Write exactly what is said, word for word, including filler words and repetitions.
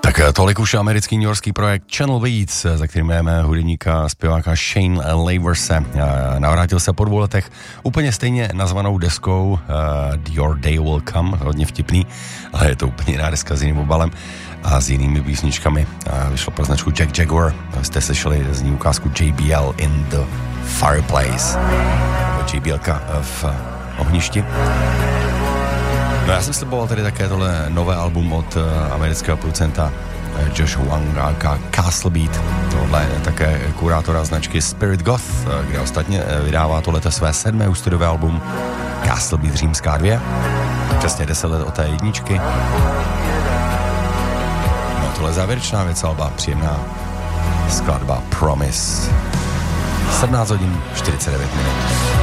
Tak tolik už americký newyorský projekt Channel Beats, za kterým máme hudebníka zpěváka Shane Laverse. Navrátil se po dvou letech úplně stejně nazvanou deskou uh, Your Day Will Come, hodně vtipný, ale je to úplně jiná deska s jiným obalem a s jinými písničkami. Uh, vyšlo pro značku Jack Jaguar, jste slyšeli z ní ukázku J B L in the Fireplace, J B L v ohništi. No já jsem sliboval tady také tohle nové album od uh, amerického producenta uh, Josh Wanga, Castle Beat. Tohle je také kurátora značky Spirit Goth, uh, kde ostatně uh, vydává tohleto své sedmé studiové album Castle Beat Římská dvě. Přesně deset let od té jedničky. No tohle závěrečná věc alba, příjemná skladba Promise. sedmnáct hodin čtyřicet devět minut.